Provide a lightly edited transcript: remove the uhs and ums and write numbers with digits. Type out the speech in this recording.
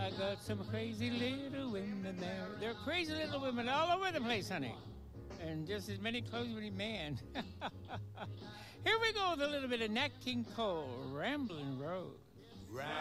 I got some crazy little women there. There are crazy little women all over the place, honey. And just as many clothes as any man. Here we go with a little bit of Nat King Cole, Ramblin' Rose.